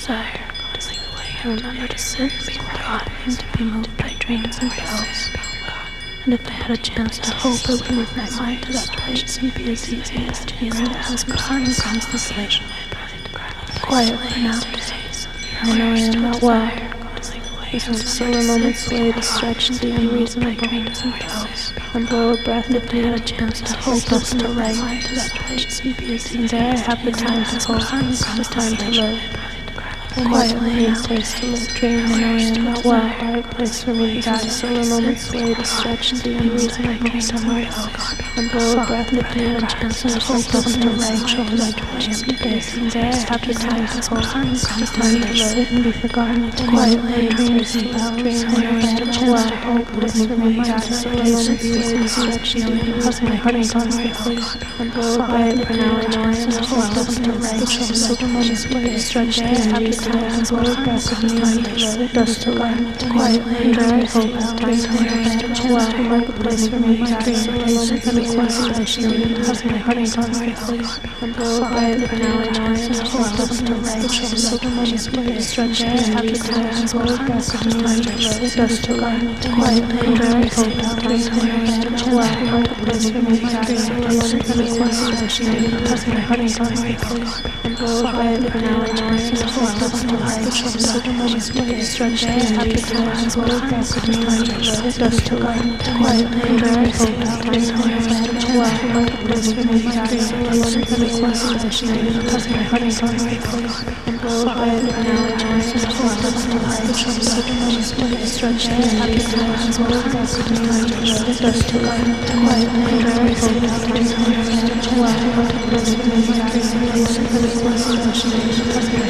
desire to sleep away. I remember to sit and be forgotten and to be moved by dreams and bells. And if I had a chance to hope, I would move my mind to that place and be as easy as to ask, but harm comes to sleep. Quietly nowadays, I know I am not well. Listen to solar moments sway to stretch the unreasonable dreams and bells, and blow a breath if I had a chance to hope, dust to light to that place and be as easy. There I have the time to hope, the time to live. Quietly and taste to live, dream, I know I am not well. A quiet place for me to die. Solar moments sway to stretch the unreasonable dreams and bells, and blow a breath if I had a chance to hope, dust to light to that place and be as easy. There I have the time to hope, the time to live and be forgotten. Quietly and taste to live, dream, I know I had a chance to hope, place for me to die. Solar moments sway to stretch the unreasonable dreams and bells, and blow a breath if I had a chance to hope, dust to light to solar moments sway to stretch the unreasonable and blow back of me and the dust to light quietly and dry hope as time to had a chance to mark a place for me to die. Solar moments and the stretch the unreasonable dreams and bells, and blow quietly for now a chance to hope, dust to light solar moments sway to stretch the unreasonable and blow back of me and the dust to light quietly and dry hope as time to had a chance to mark a place for me to die. Solar moments and the stretch the unreasonable dreams and blow quietly for now a chance to hope, dust to light solar moments sway to stretch the unreasonable and blow back of me and the dust to light quietly and dry hope as time to had a chance to mark a place for me to die. Solar moments and the stretch the unreasonable and blow quietly for now a chance to hope, dust to light solar moments sway to stretch the unreasonable and blow back of me and the dust to light quietly and dry hope as time to had a chance to mark a place for me to die. Solar moments and the stretch the